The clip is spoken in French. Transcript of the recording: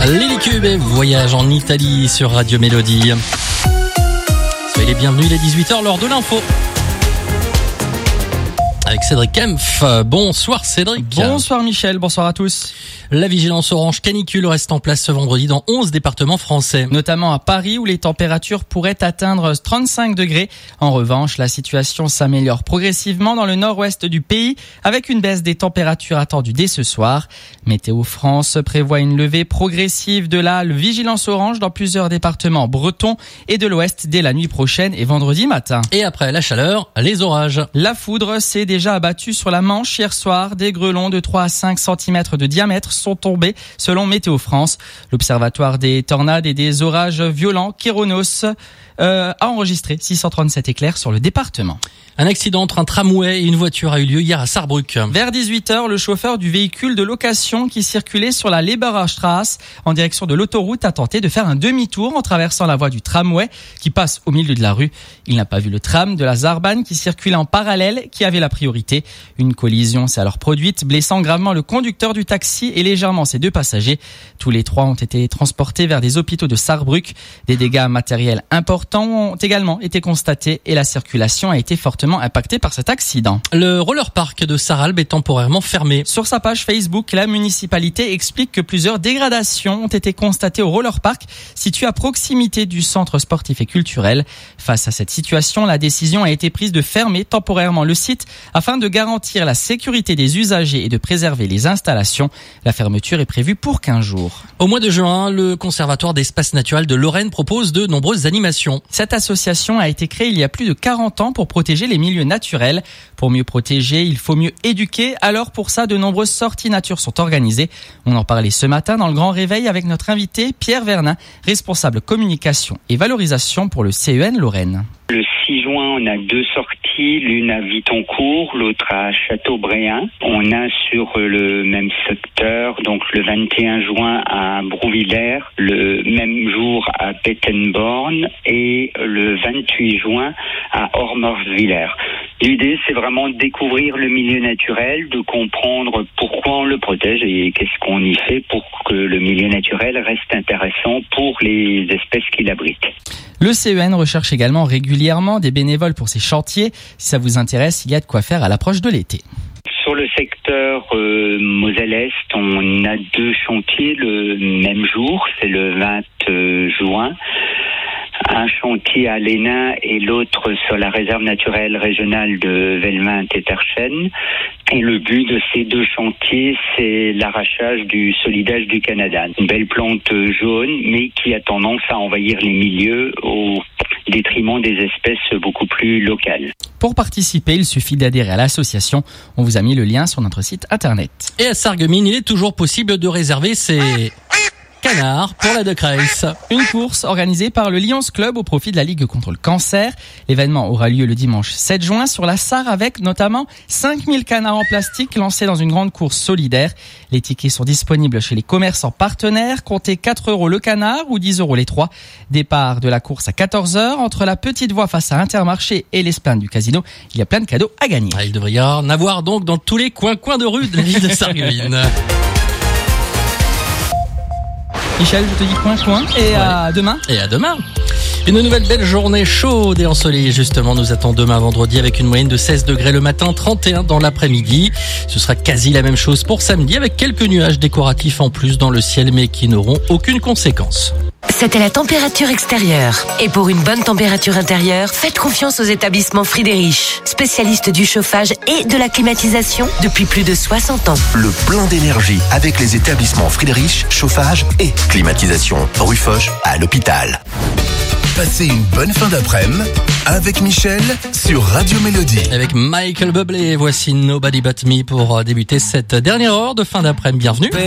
Lily Cube et Voyage en Italie sur Radio Mélodie. Soyez les bienvenus, il est 18h, l'heure de l'info. Avec Cédric Kempf. Bonsoir Cédric. Bonsoir Michel, bonsoir à tous. La vigilance orange canicule reste en place ce vendredi dans 11 départements français. Notamment à Paris où les températures pourraient atteindre 35 degrés. En revanche, la situation s'améliore progressivement dans le nord-ouest du pays avec une baisse des températures attendues dès ce soir. Météo France prévoit une levée progressive de la vigilance orange dans plusieurs départements bretons et de l'ouest dès la nuit prochaine et vendredi matin. Et après la chaleur, les orages. La foudre s'est déjà abattue sur la Manche hier soir. Des grêlons de 3 à 5 cm de diamètre sont tombés selon Météo France. L'Observatoire des tornades et des orages violents, Kéronos, a enregistré 637 éclairs sur le département. Un accident entre un tramway et une voiture a eu lieu hier à Sarrebruck. Vers 18h, le chauffeur du véhicule de location qui circulait sur la Lebererstraße en direction de l'autoroute a tenté de faire un demi-tour en traversant la voie du tramway qui passe au milieu de la rue. Il n'a pas vu le tram de la Saarbahn qui circulait en parallèle qui avait la priorité. Une collision s'est alors produite, blessant gravement le conducteur du taxi et légèrement ses deux passagers. Tous les trois ont été transportés vers des hôpitaux de Sarrebruck. Des dégâts matériels importants ont également été constatés et la circulation a été fortement impacté par cet accident. Le roller park de Sarralbe est temporairement fermé. Sur sa page Facebook, la municipalité explique que plusieurs dégradations ont été constatées au roller park situé à proximité du centre sportif et culturel. Face à cette situation, la décision a été prise de fermer temporairement le site afin de garantir la sécurité des usagers et de préserver les installations. La fermeture est prévue pour 15 jours. Au mois de juin, le Conservatoire d'espaces naturels de Lorraine propose de nombreuses animations. Cette association a été créée il y a plus de 40 ans pour protéger les milieux naturels. Pour mieux protéger, il faut mieux éduquer. Alors pour ça, de nombreuses sorties nature sont organisées. On en parlait ce matin dans le Grand Réveil avec notre invité Pierre Vernin, responsable communication et valorisation pour le CEN Lorraine. Le 6 juin, on a 2 sorties, l'une à Vitoncourt, l'autre à Châteaubriand. On a sur le même secteur, donc le 21 juin à Brouvillers, le même jour à Bettenborn et le 28 juin à Ormorsviller. L'idée, c'est vraiment de découvrir le milieu naturel, de comprendre pourquoi on le protège et qu'est-ce qu'on y fait pour que le milieu naturel reste intéressant pour les espèces qui l'abritent. Le CEN recherche également régulièrement des bénévoles pour ces chantiers. Si ça vous intéresse, il y a de quoi faire à l'approche de l'été. Sur le secteur Moselle-Est, on a 2 chantiers le même jour, c'est le 20 juin. Un chantier à l'Hénin et l'autre sur la réserve naturelle régionale de Velmin-Téterchen. Et le but de ces 2 chantiers, c'est l'arrachage du solidage du Canada. Une belle plante jaune, mais qui a tendance à envahir les milieux au détriment des espèces beaucoup plus locales. Pour participer, il suffit d'adhérer à l'association. On vous a mis le lien sur notre site internet. Et à Sarreguemines, il est toujours possible de réserver ses canards pour la Duck Race. Une course organisée par le Lions Club au profit de la Ligue contre le cancer. L'événement aura lieu le dimanche 7 juin sur la Sarre avec notamment 5000 canards en plastique lancés dans une grande course solidaire. Les tickets sont disponibles chez les commerçants partenaires. Comptez 4 € le canard ou 10 € les 3. Départ de la course à 14h entre la petite voie face à Intermarché et l'esplanade du casino. Il y a plein de cadeaux à gagner. Il devrait y en avoir donc dans tous les coins de rue de la ville de Sarreguemines. Michel, je te dis coin et à demain. Et à demain. Une nouvelle belle journée chaude et ensoleillée justement nous attend demain vendredi avec une moyenne de 16 degrés le matin, 31 dans l'après-midi. Ce sera quasi la même chose pour samedi avec quelques nuages décoratifs en plus dans le ciel mais qui n'auront aucune conséquence. C'était la température extérieure. Et pour une bonne température intérieure, faites confiance aux établissements Friedrich, spécialistes du chauffage et de la climatisation depuis plus de 60 ans. Le plein d'énergie avec les établissements Friedrich, chauffage et climatisation. Rue Foch à l'hôpital. Passez une bonne fin d'après-midi avec Michel sur Radio Mélodie. Avec Michael Bublé, voici Nobody But Me pour débuter cette dernière heure de fin d'après-midi. Bienvenue.